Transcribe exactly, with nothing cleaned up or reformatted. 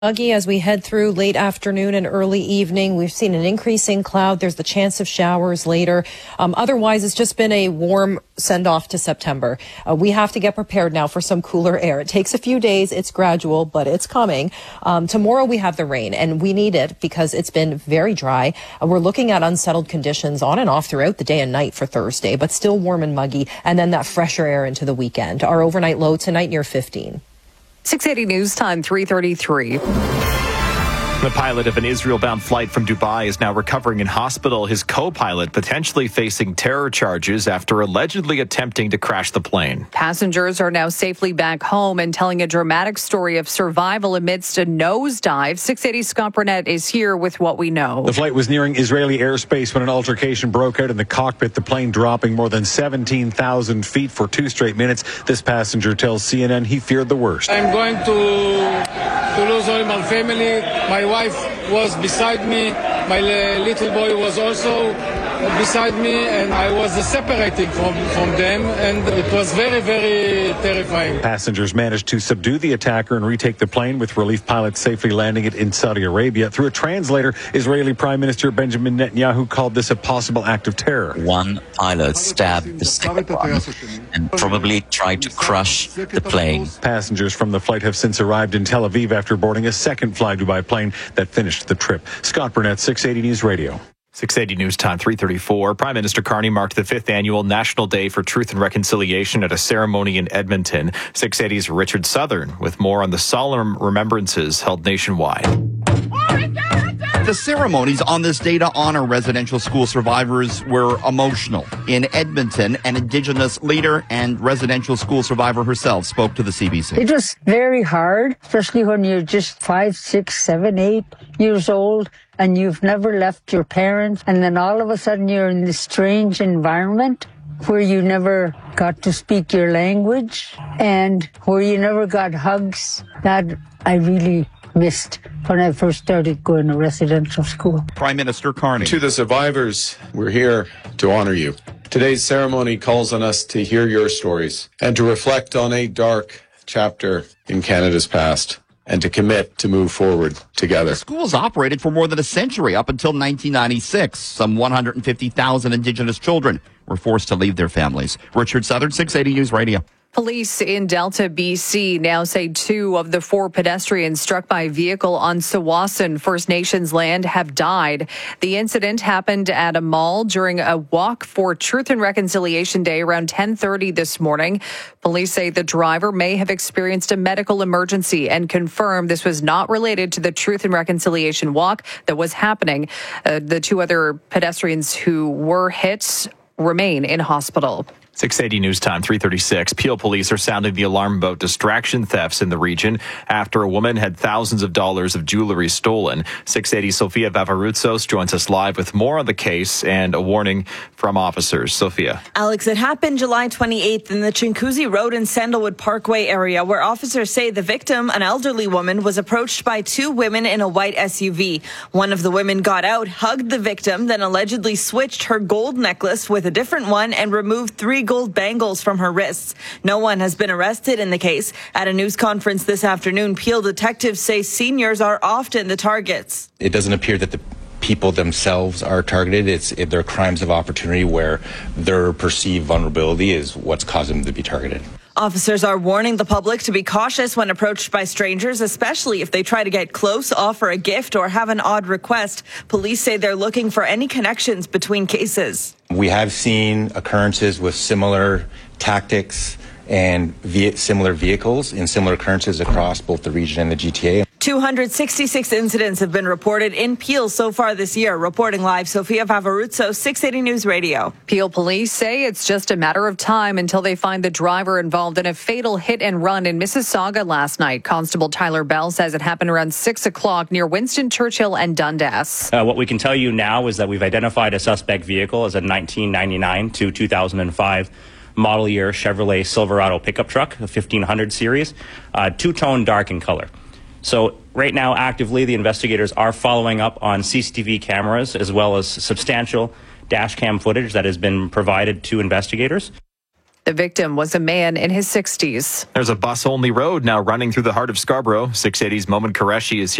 Muggy as we head through late afternoon and early evening. We've seen an increasing cloud. There's the chance of showers later. Um, otherwise, it's just been a warm send-off to September. Uh, we have to get prepared now for some cooler air. It takes a few days. It's gradual, but it's coming. Um, tomorrow we have the rain, and we need it because it's been very dry. Uh, we're looking at unsettled conditions on and off throughout the day and night for Thursday, but still warm and muggy, and then that fresher air into the weekend. Our overnight low tonight near fifteen. six eighty News Time, three thirty-three. The pilot of an Israel-bound flight from Dubai is now recovering in hospital. His co-pilot potentially facing terror charges after allegedly attempting to crash the plane. Passengers are now safely back home and telling a dramatic story of survival amidst a nosedive. six eighty Scott Burnett is here with what we know. The flight was nearing Israeli airspace when an altercation broke out in the cockpit, the plane dropping more than seventeen thousand feet for two straight minutes. This passenger tells C N N he feared the worst. I'm going to, to lose all my family. My wife was beside me. My little boy was also beside me, and I was separating from, from them, and it was very, very terrifying. Passengers managed to subdue the attacker and retake the plane, with relief pilots safely landing it in Saudi Arabia. Through a translator, Israeli Prime Minister Benjamin Netanyahu called this a possible act of terror. One pilot stabbed the second one and probably tried to crush the plane. Passengers from the flight have since arrived in Tel Aviv after boarding a second Fly Dubai plane that finished the trip. Scott Burnett, six eighty News Radio. six eighty News Time, three thirty-four. Prime Minister Carney marked the fifth annual National Day for Truth and Reconciliation at a ceremony in Edmonton. six eighty's Richard Southern with more on the solemn remembrances held nationwide. The ceremonies on this day to honor residential school survivors were emotional. In Edmonton, an Indigenous leader and residential school survivor herself spoke to the C B C. It was very hard, especially when you're just five, six, seven, eight years old and you've never left your parents. And then all of a sudden you're in this strange environment where you never got to speak your language and where you never got hugs. That I really missed when I first started going to residential school. Prime Minister Carney. To the survivors, we're here to honor you. Today's ceremony calls on us to hear your stories and to reflect on a dark chapter in Canada's past and to commit to move forward together. Schools operated for more than a century, up until nineteen ninety-six. Some one hundred fifty thousand Indigenous children were forced to leave their families. Richard Southern, six eighty News Radio. Police in Delta, B C now say two of the four pedestrians struck by a vehicle on Tsawwassen First Nations land have died. The incident happened at a mall during a walk for Truth and Reconciliation Day around ten thirty this morning. Police say the driver may have experienced a medical emergency and confirmed this was not related to the Truth and Reconciliation walk that was happening. Uh, the two other pedestrians who were hit remain in hospital. six eighty News Time, three thirty-six. Peel police are sounding the alarm about distraction thefts in the region after a woman had thousands of dollars of jewelry stolen. six eighty Sofia Vavaroutsos joins us live with more on the case and a warning from officers. Sophia. Alex, it happened July twenty-eighth in the Chinguacousy Road and Sandalwood Parkway area, where officers say the victim, an elderly woman, was approached by two women in a white S U V. One of the women got out, hugged the victim, then allegedly switched her gold necklace with a different one and removed three gold bangles from her wrists. No one has been arrested in the case. At a news conference this afternoon, Peel detectives say seniors are often the targets. It doesn't appear that the people themselves are targeted. It's it, they're crimes of opportunity where their perceived vulnerability is what's caused them to be targeted. Officers are warning the public to be cautious when approached by strangers, especially if they try to get close, offer a gift, or have an odd request. Police say they're looking for any connections between cases. We have seen occurrences with similar tactics and ve- similar vehicles in similar occurrences across both the region and the G T A. two hundred sixty-six incidents have been reported in Peel so far this year. Reporting live, Sofia Vavaroutsos, six eighty News Radio. Peel police say it's just a matter of time until they find the driver involved in a fatal hit and run in Mississauga last night. Constable Tyler Bell says it happened around six o'clock near Winston Churchill and Dundas. Uh, what we can tell you now is that we've identified a suspect vehicle as a nineteen ninety-nine to two thousand five model year Chevrolet Silverado pickup truck, a fifteen hundred series, uh, two-tone dark in color. So right now, actively, the investigators are following up on C C T V cameras as well as substantial dash cam footage that has been provided to investigators. The victim was a man in his sixties. There's a bus-only road now running through the heart of Scarborough. six eighty's Moment Qureshi is here.